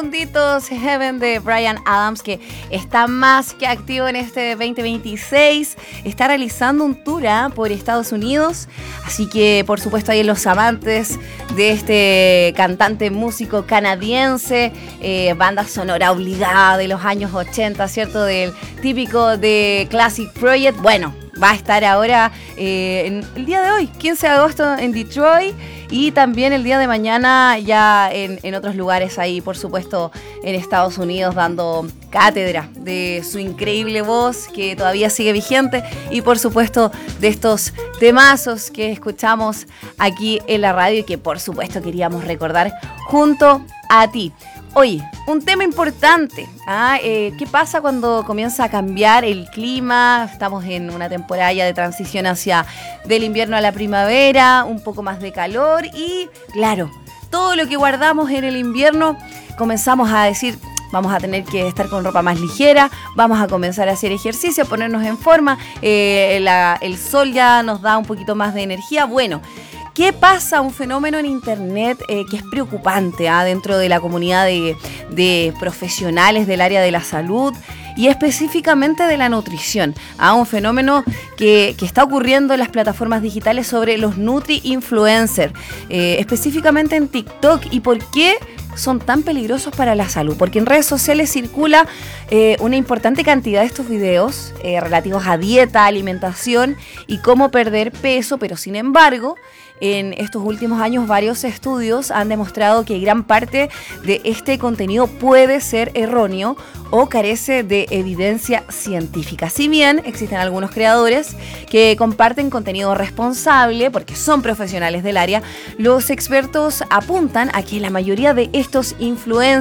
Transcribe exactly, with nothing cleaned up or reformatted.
segunditos, Heaven de Bryan Adams, que está más que activo en este veinte veintiséis. Está realizando un tour ¿eh? por Estados Unidos. Así que, por supuesto, hay los amantes de este cantante músico canadiense, eh, banda sonora obligada de los años ochenta, ¿cierto? Del típico de Classic Project. Bueno, va a estar ahora eh, en el día de hoy, quince de agosto, en Detroit, y también el día de mañana ya en, en otros lugares ahí, por supuesto, en Estados Unidos, dando cátedra de su increíble voz que todavía sigue vigente y, por supuesto, de estos temazos que escuchamos aquí en la radio y que, por supuesto, queríamos recordar junto a ti. Oye, un tema importante, ¿ah? eh, ¿qué pasa cuando comienza a cambiar el clima? Estamos en una temporada ya de transición hacia del invierno a la primavera, un poco más de calor y, claro, todo lo que guardamos en el invierno comenzamos a decir, vamos a tener que estar con ropa más ligera, vamos a comenzar a hacer ejercicio, ponernos en forma, eh, la, el sol ya nos da un poquito más de energía. Bueno, ¿qué pasa? Un fenómeno en internet eh, que es preocupante ¿eh? dentro de la comunidad de, de profesionales del área de la salud y específicamente de la nutrición. ¿eh? Un fenómeno que, que está ocurriendo en las plataformas digitales sobre los nutri-influencers, eh, específicamente en TikTok. ¿Y por qué son tan peligrosos para la salud? Porque en redes sociales circula eh, una importante cantidad de estos videos eh, relativos a dieta, alimentación y cómo perder peso, pero sin embargo, en estos últimos años varios estudios han demostrado que gran parte de este contenido puede ser erróneo o carece de evidencia científica. Si bien existen algunos creadores que comparten contenido responsable porque son profesionales del área, los expertos apuntan a que la mayoría de estos influencers